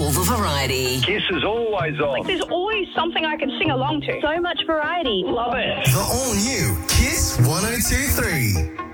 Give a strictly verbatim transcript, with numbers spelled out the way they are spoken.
all the variety. Kiss is always on. Like, there's always something I can sing along to. So much variety. Love it. The all-new Kiss one oh two three.